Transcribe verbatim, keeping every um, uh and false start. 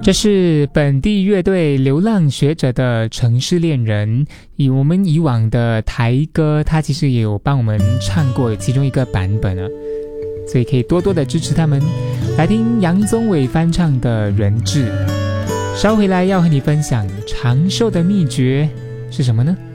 这是本地乐队流浪学者的城市恋人，以我们以往的台歌，他其实也有帮我们唱过其中一个版本啊，所以可以多多的支持他们。来听杨宗纬翻唱的人质。稍回来要和你分享长寿的秘诀是什么呢？